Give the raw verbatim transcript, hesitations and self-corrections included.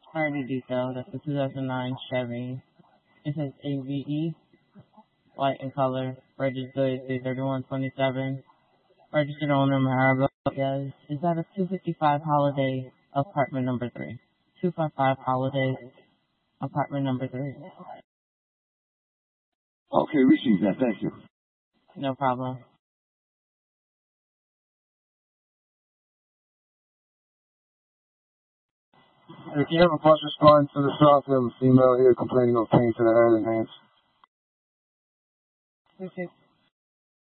Party detail. That's the two thousand nine Chevy. It says A V E, white in color. Registered three thirty-one twenty-seven. Registered owner Maribel. Yes. Is that a two fifty-five Holiday, apartment number three? two fifty-five Holiday, apartment number three. Okay, received that. Thank you. No problem. If you have a bus responding to the stop, we have a female here complaining of pain to the head and hands. two sixty